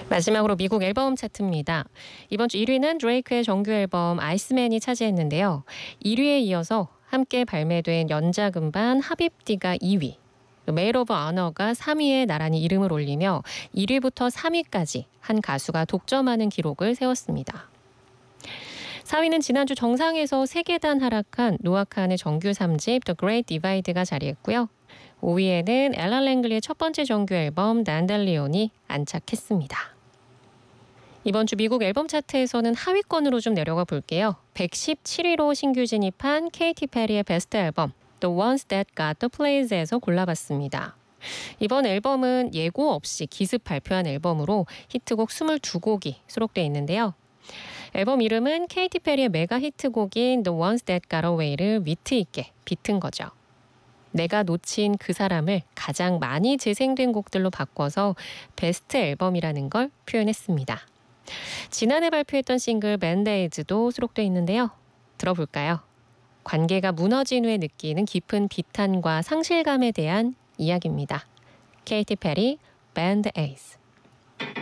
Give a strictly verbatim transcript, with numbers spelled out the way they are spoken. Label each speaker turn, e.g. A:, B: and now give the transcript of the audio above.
A: 마지막으로 미국 앨범 차트입니다. 이번 주 일 위는 드레이크의 정규 앨범 아이스맨이 차지했는데요. 일 위에 이어서 함께 발매된 연작 음반 하빕디가 이 위, 메일 오브 아너가 삼 위에 나란히 이름을 올리며 일 위부터 삼 위까지 한 가수가 독점하는 기록을 세웠습니다. 사 위는 지난주 정상에서 세 계단 하락한 노아 칸의 정규 삼 집 The Great Divide가 자리했고요. 오 위에는 앨런 랭글리의 첫 번째 정규 앨범 단델리온이 안착했습니다. 이번 주 미국 앨범 차트에서는 하위권으로 좀 내려가 볼게요. 백십칠 위로 신규 진입한 케이티 페리의 베스트 앨범 The Ones That Got the Plays에서 골라봤습니다. 이번 앨범은 예고 없이 기습 발표한 앨범으로 히트곡 이십이 곡이 수록되어 있는데요. 앨범 이름은 케이티 페리의 메가 히트곡인 The Ones That Got Away를 위트 있게 비튼 거죠. 내가 놓친 그 사람을 가장 많이 재생된 곡들로 바꿔서 베스트 앨범이라는 걸 표현했습니다. 지난해 발표했던 싱글 밴드에이즈도 수록되어 있는데요. 들어볼까요? 관계가 무너진 후에 느끼는 깊은 비탄과 상실감에 대한 이야기입니다. 케이티 페리, 밴드에이즈.